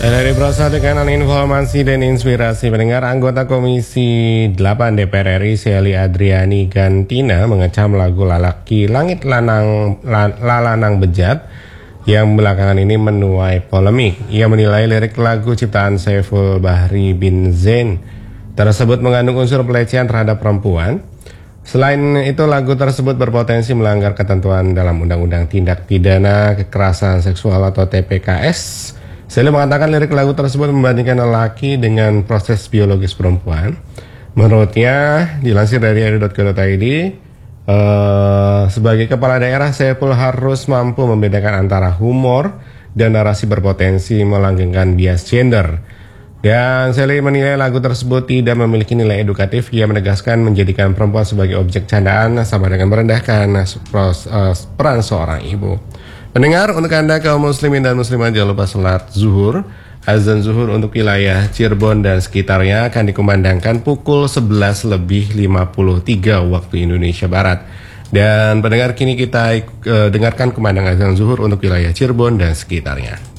Dari berusaha dengan informasi dan inspirasi pendengar, anggota Komisi 8 DPR RI Sely Adriani Gantina mengecam lagu Lalaki Langit Lalanang Bejat yang belakangan ini menuai polemik. Ia menilai lirik lagu ciptaan Saiful Bahri bin Zain tersebut mengandung unsur pelecehan terhadap perempuan. Selain itu, lagu tersebut berpotensi melanggar ketentuan dalam Undang-Undang Tindak Pidana Kekerasan Seksual atau TPKS. Sely mengatakan lirik lagu tersebut membandingkan lelaki dengan proses biologis perempuan. Menurutnya, dilansir dari ri.co.id, sebagai kepala daerah, Saiful harus mampu membedakan antara humor dan narasi berpotensi melanggengkan bias gender. Dan Sely menilai lagu tersebut tidak memiliki nilai edukatif. Ia menegaskan menjadikan perempuan sebagai objek candaan sama dengan merendahkan peran seorang ibu. Pendengar, untuk Anda kaum muslimin dan muslimat, jangan lupa sholat zuhur. Azan zuhur untuk wilayah Cirebon dan sekitarnya akan dikumandangkan pukul 11:53 waktu Indonesia Barat. Dan pendengar, kini kita dengarkan kumandang azan zuhur untuk wilayah Cirebon dan sekitarnya.